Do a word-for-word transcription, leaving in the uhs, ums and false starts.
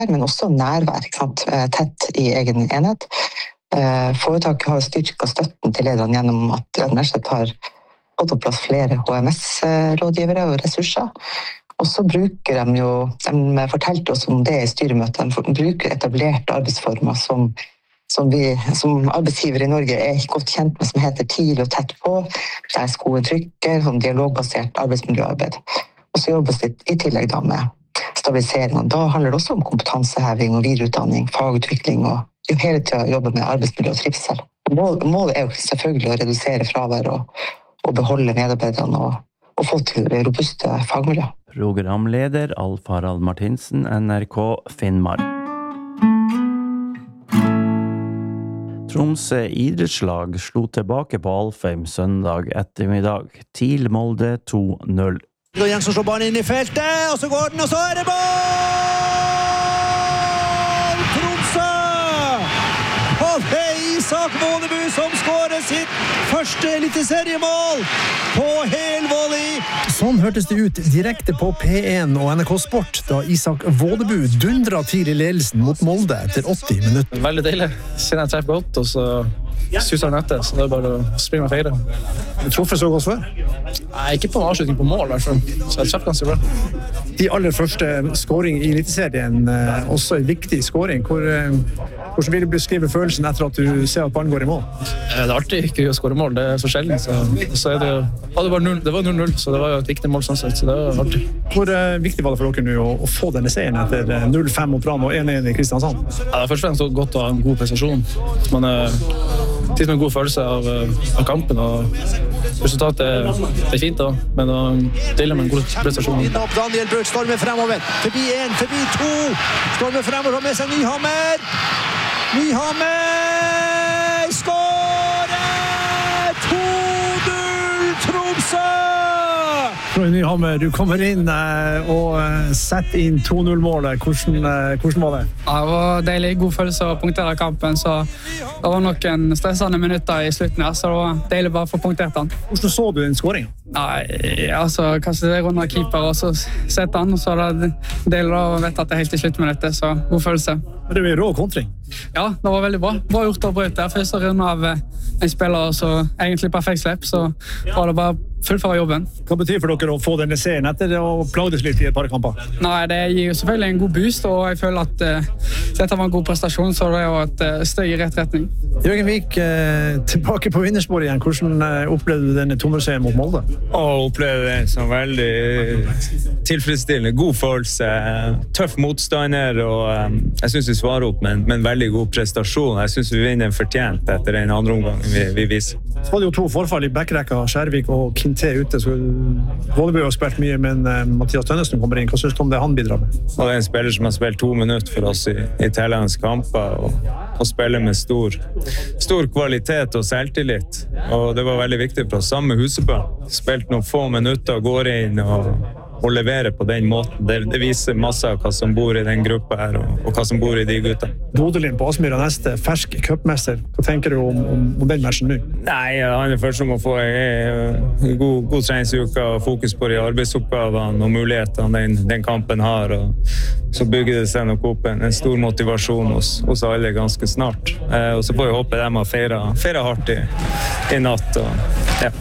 men også nærvær, ikke sant? Tett i egen enhet. Foretaket har styrket støtten til lederne gjennom at universitetet har fått på plass flere H M S-rådgivere og ressurser. Og så bruker de jo, de fortalte oss om det i styremøtet, de bruker etablerte arbeidsformer som, som vi som arbeidsgiver i Norge er godt kjent med, som heter tidlig og tett på, der skoen trykker, som dialogbasert arbeidsmiljøarbeid. Og så jobbes det i tillegg da med stabilisering. Og da handler det også om kompetanseheving og videreutdanning, fagutvikling og hele tiden jobbe med arbeidsmiljø og trivsel. Målet, målet er jo selvfølgelig å redusere fravær og, og beholde medarbeiderne og, og få til robuste fagmiljø. Programleder Alf Harald Martinsen, N R K Finnmark. Tromsø idrettslag slo tilbake på Alfheim søndag ettermiddag. TIL Molde to null. Og Jensson slår ballen inn i feltet, og så går den, og så er det mål! Tromsø! Og det er Isak Vålebu som skårer sitt første eliteseriemål på helvolley. Sånn hørtes det ut direkte på P én og N R K Sport da Isak Vålebu dundra til i ledelsen mot Molde etter åtti minutter. Veldig deilig. Kjenner jeg treffer godt, og så suser han etter, så det er bare å springe og feire. Du truffet så godt før? Nei, ikke på en avslutning på mål, så jeg treffer ganske bra. De aller første scoring i eliteserien, også en viktig scoring. Hvor, hvordan vil du beskrive følelsen etter at du ser at ballen går i mål? Det er alltid ikke å score mål, det er så sjelden. Så, så er det, ja, det var null null, så det var jo et viktig mål sånn sett, så det var artig. Hvor viktig var det for dere nå å, å få denne serien etter null fem mot Brann og én én i Kristiansand? Ja, det er først og fremst godt å ha en god prestasjon. Man er tid med en god følelse av, av kampen, og resultatet er, det er fint da, men å dele med en god prestasjon. Daniel Brøk stormer fremover, forbi en, forbi to, stormer fremover med seg Nyhammer. Nyhammer skårer to null Tromsø! Nyhammer, du kommer inn og setter inn to null-målet. Hvordan, hvordan var det? Ja, det var deilig, god følelse å punktere kampen, så det var nok en stressende minutter i slutten her, så det var deilig bare å få punktert den. Hvordan så du den skåringen? Nei, altså, kanskje det er rundt av keeper, og så setter han, og så er det deilig å vite at det er helt i sluttminuttet, så god følelse. Det var en rå kontring. Ja, det var veldig bra. Bra gjort å bryte der. Første runde av en spiller, så egentlig perfekt slipp, så var det bare fullføre jobben. Hva betyr for dere å få denne serien etter å plagdes litt i et par kamper? Nei, det gir jo selvfølgelig en god boost, og jeg føler at uh, dette var en god prestasjon, så det er jo et uh, støy i rett retning. Jørgen Vik, uh, tilbake på vinnersporet igjen. Hvordan uh, opplevde du denne tonerserien mot Molde? Å oppleve det som veldig tilfredsstillende, god følelse, tøff motstander, og um, jeg synes vi svarer opp med en, med en veldig god prestasjon. Jeg synes vi vinner fortjent etter den andre omgangen vi, vi viser. Så var det jo to forfall i backrekka, Skjærvik og Kinte ute, så Vålebu har spilt mye, men uh, Mathias Tønnesen kommer inn. Hva synes du om det han bidrar med? Og det er en spiller som har spilt to minutter for oss i, i Thailands kamper, og, og spiller med stor, stor kvalitet og selvtillit. Og det var veldig viktig for oss, sammen med Husebø. Spilt noen få minutter, går inn og å levere på den måten. Det, det viser masse av hva som bor i den gruppa her, og, og hva som bor i de gutta. Bodølin på Aspmyra neste, fersk cupmester. Hva tenker du om, om, om den matchen nå? Nei, det handler først om å få en god, god treningsuke og fokus på de arbeidsoppgavene og mulighetene den, den kampen har. Og så bygger det seg nok opp en, en stor motivasjon hos, hos alle ganske snart. Eh, og så får vi håpe de har feiret, feiret hardt i, i natt. Og, ja.